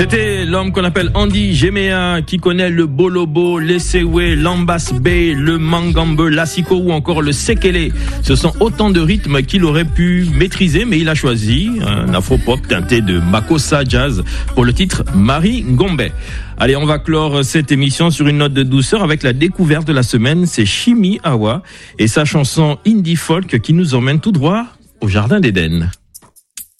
C'était l'homme qu'on appelle Andy Gemea, qui connaît le bolobo, l'esewe, l'ambasbe, le mangambe, l'assiko ou encore le sekele. Ce sont autant de rythmes qu'il aurait pu maîtriser, mais il a choisi un afro-pop teinté de makossa jazz pour le titre Marie Ngombe. Allez, on va clore cette émission sur une note de douceur avec la découverte de la semaine. C'est Shimi Awa et sa chanson indie folk qui nous emmène tout droit au Jardin d'Éden.